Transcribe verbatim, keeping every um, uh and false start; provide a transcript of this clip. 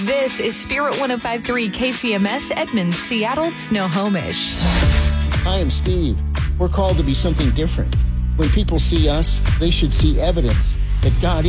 This is Spirit one oh five point three K C M S Edmonds, Seattle, Snohomish. Hi, I'm Steve. We're called to be something different. When people see us, they should see evidence that God